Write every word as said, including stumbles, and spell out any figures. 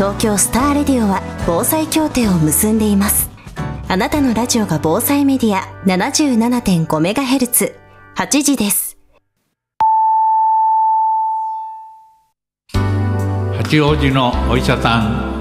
東京スターレディオは防災協定を結んでいます。あなたのラジオが防災メディア ななじゅうななてんごメガヘルツ はちじです。 八王子のお医者さん